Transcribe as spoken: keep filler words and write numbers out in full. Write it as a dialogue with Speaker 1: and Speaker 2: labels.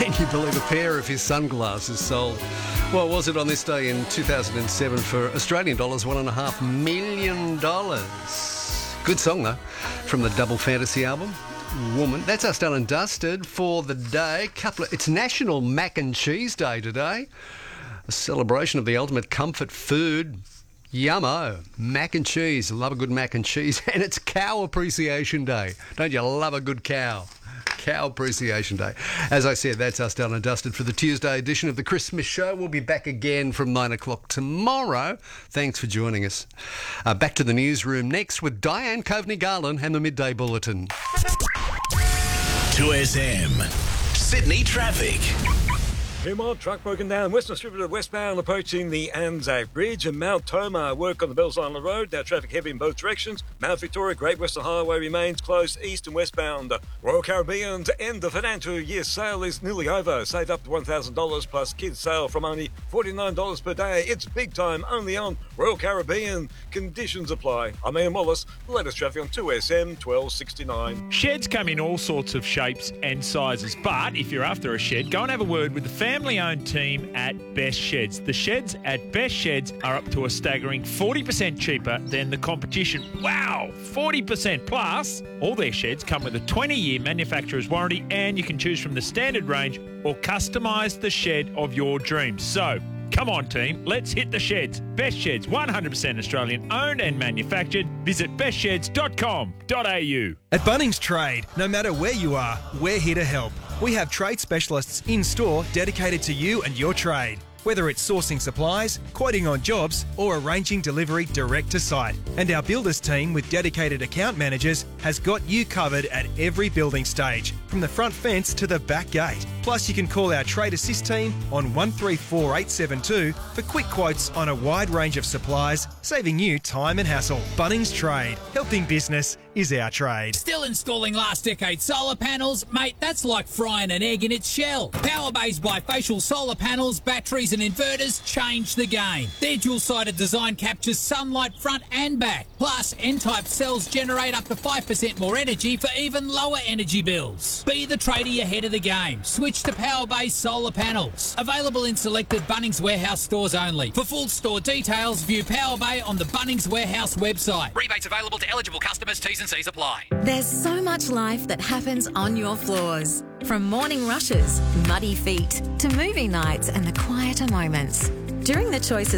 Speaker 1: Can you believe a pair of his sunglasses sold, what was it on this day in two thousand seven, for Australian dollars, one and a half million dollars. Good song, though, from the Double Fantasy album, Woman. That's us done and dusted for the day. Couple of, it's National Mac and Cheese Day today, a celebration of the ultimate comfort food. Yummo, mac and cheese. Love a good mac and cheese. And it's Cow Appreciation Day. Don't you love a good cow? Cow Appreciation Day. As I said, that's us done and dusted for the Tuesday edition of the Christmas show. We'll be back again from nine o'clock tomorrow. Thanks for joining us. Uh, back to the newsroom next with Diane Coveney-Garland and the Midday Bulletin.
Speaker 2: two S M. Sydney traffic.
Speaker 3: Pyrmont truck broken down Western Distributor westbound approaching the Anzac Bridge, and Mount Tomah work on the Bells Island Road. Now traffic heavy in both directions. Mount Victoria Great Western Highway remains closed east and westbound. Royal Caribbean's end of financial year sale is nearly over. Save up to one thousand dollars plus kids sale from only forty-nine dollars per day. It's big time, only on Royal Caribbean. Conditions apply. I'm Ian Wallace. The latest traffic on two S M twelve sixty-nine.
Speaker 4: Sheds come in all sorts of shapes and sizes, but if you're after a shed, go and have a word with the family-owned team at Best Sheds. The sheds at Best Sheds are up to a staggering forty percent cheaper than the competition. Wow, forty percent. Plus, all their sheds come with a twenty-year manufacturer's warranty, and you can choose from the standard range or customise the shed of your dreams. So, come on, team, let's hit the sheds. Best Sheds, one hundred percent Australian owned and manufactured. Visit best sheds dot com dot a u.
Speaker 5: At Bunnings Trade, no matter where you are, we're here to help. We have trade specialists in store dedicated to you and your trade. Whether it's sourcing supplies, quoting on jobs, or arranging delivery direct to site. And our builders team with dedicated account managers has got you covered at every building stage, from the front fence to the back gate. Plus, you can call our Trade Assist team on one three four eight seven two for quick quotes on a wide range of supplies, saving you time and hassle. Bunnings Trade. Helping business is our trade.
Speaker 6: Still installing last decade solar panels? Mate, that's like frying an egg in its shell. Powerbay's bifacial solar panels, batteries and inverters change the game. Their dual-sided design captures sunlight front and back. Plus, N-type cells generate up to five percent more energy for even lower energy bills. Be the tradie ahead of the game. Switch to Powerbay solar panels. Available in selected Bunnings Warehouse stores only. For full store details, view Powerbay on the Bunnings Warehouse website.
Speaker 7: Rebates available to eligible customers. T's and C's apply.
Speaker 8: There's so much life that happens on your floors. From morning rushes, muddy feet, to movie nights and the quieter moments. During the choices